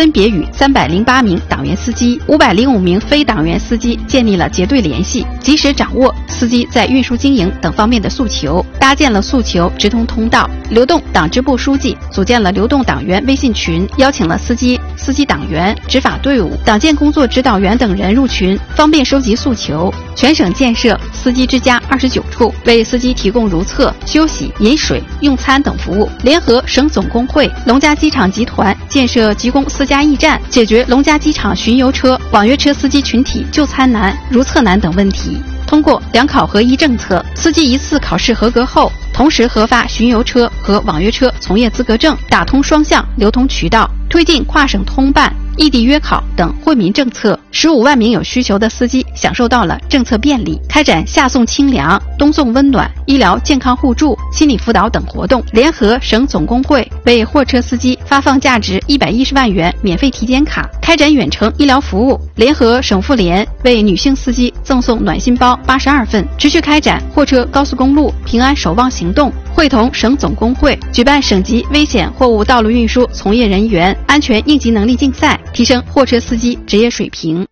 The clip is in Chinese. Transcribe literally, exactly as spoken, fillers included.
分别与三百零八名党员司机、五百零五名非党员司机建立了结对联系，及时掌握司机在运输经营等方面的诉求，搭建了诉求直通通道。流动党支部书记组建了流动党员微信群，邀请了司机、司机党员、执法队伍、党建工作指导员等人入群，方便收集诉求。全省建设司机之家二十九处，为司机提供如厕、休息、饮水、用餐等服务。联合省总工会、龙嘉机场集团建设急公私家驿站，解决龙嘉机场巡游车、网约车司机群体就餐难、如厕难等问题。通过两考合一政策，司机一次考试合格后，同时核发巡游车和网约车从业资格证，打通双向流通渠道，推进跨省通办、异地约考等惠民政策，十五万名有需求的司机享受到了政策便利，开展夏送清凉、冬送温暖、医疗健康互助、心理辅导等活动。联合省总工会为货车司机发放价值一百一十万元免费体检卡，开展远程医疗服务。联合省妇联为女性司机赠送暖心包八十二份，持续开展货车高速公路平安守望行动，会同省总工会举办省级危险货物道路运输从业人员安全应急能力竞赛，提升货车司机职业水平。